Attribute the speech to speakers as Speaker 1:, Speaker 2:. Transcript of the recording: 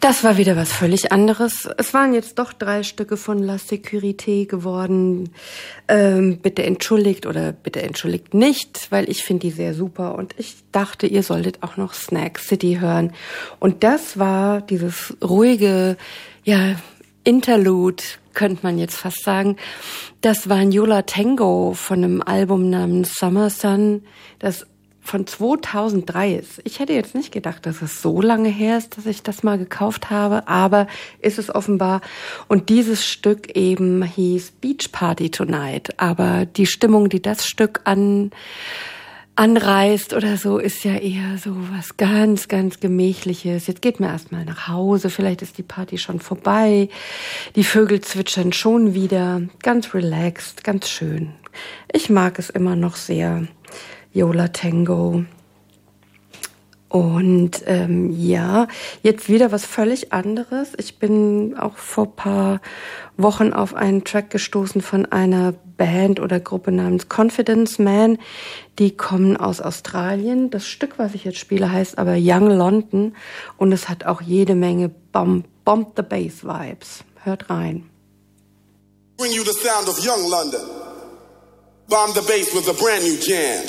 Speaker 1: Das war wieder was völlig anderes. Es waren jetzt doch 3 Stücke von La Sécurité geworden. Bitte entschuldigt oder bitte entschuldigt nicht, weil ich finde die sehr super und ich dachte, ihr solltet auch noch Snack City hören. Und das war dieses ruhige, ja, Interlude, könnte man jetzt fast sagen. Das war ein Yo La Tengo von einem Album namens Summer Sun, das von 2003 ist. Ich hätte jetzt nicht gedacht, dass es so lange her ist, dass ich das mal gekauft habe, aber ist es offenbar. Und dieses Stück eben hieß Beach Party Tonight. Aber die Stimmung, die das Stück anreißt oder so, ist ja eher so was ganz, ganz Gemächliches. Jetzt geht mir erstmal nach Hause, vielleicht ist die Party schon vorbei. Die Vögel zwitschern schon wieder. Ganz relaxed, ganz schön. Ich mag es immer noch sehr. Yo La Tengo. Und ja, jetzt wieder was völlig anderes. Ich bin auch vor ein paar Wochen auf einen Track gestoßen von einer Band oder Gruppe namens Confidence Man. Die kommen aus Australien. Das Stück, was ich jetzt spiele, heißt aber Young London. Und es hat auch jede Menge Bomb the Bass Vibes. Hört rein.
Speaker 2: Bring you the sound of Young London. Bomb the bass with a brand new jam.